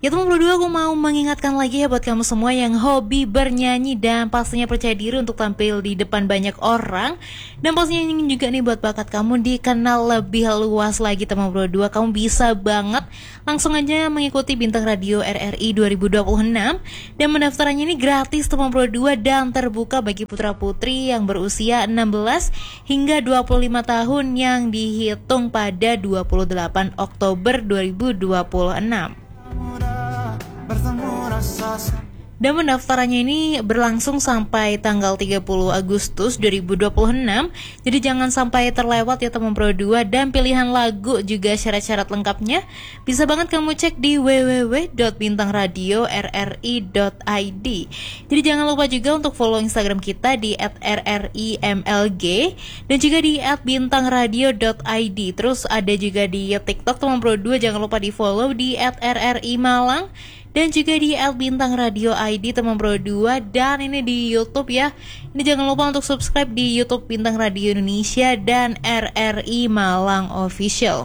Ya teman berdua, aku mau mengingatkan lagi ya buat kamu semua yang hobi bernyanyi dan pastinya percaya diri untuk tampil di depan banyak orang. Dan pastinya ingin juga nih buat bakat kamu dikenal lebih luas lagi teman berdua. Kamu bisa banget langsung aja mengikuti Bintang Radio RRI 2026. Dan mendaftarannya ini gratis teman berdua dan terbuka bagi putra-putri yang berusia 16 hingga 25 tahun yang dihitung pada 28 Oktober 2026. Dan pendaftarannya ini berlangsung sampai tanggal 30 Agustus 2026. Jadi jangan sampai terlewat ya teman Pro 2. Dan pilihan lagu juga syarat-syarat lengkapnya bisa banget kamu cek di www.bintangradiorri.id. Jadi jangan lupa juga untuk follow Instagram kita di @rrimlg dan juga di @bintangradio.id. Terus ada juga di TikTok teman Pro 2, jangan lupa di follow di @rrimalang dan juga di Bintang Radio ID teman Pro 2. Dan ini di YouTube ya. Ini jangan lupa untuk subscribe di YouTube Bintang Radio Indonesia dan RRI Malang Official.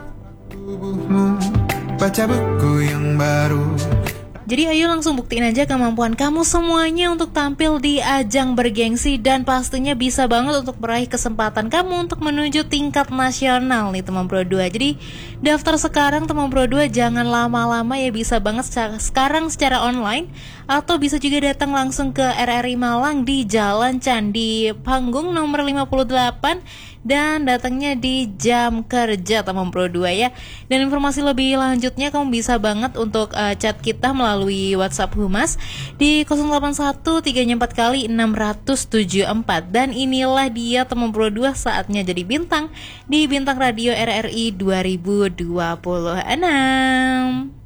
Baca buku yang baru. Jadi ayo langsung buktiin aja kemampuan kamu semuanya untuk tampil di ajang bergengsi dan pastinya bisa banget untuk meraih kesempatan kamu untuk menuju tingkat nasional nih teman Pro 2. Jadi daftar sekarang teman Pro 2, jangan lama-lama ya, bisa banget sekarang secara online atau bisa juga datang langsung ke RRI Malang di Jalan Candi Panggung nomor 58 dan datangnya di jam kerja teman Pro 2 ya. Dan informasi lebih lanjutnya kamu bisa banget untuk chat kita melalui WhatsApp Humas di 081344 dan inilah dia teman Pro 2, saatnya jadi bintang di Bintang Radio RRI 2026.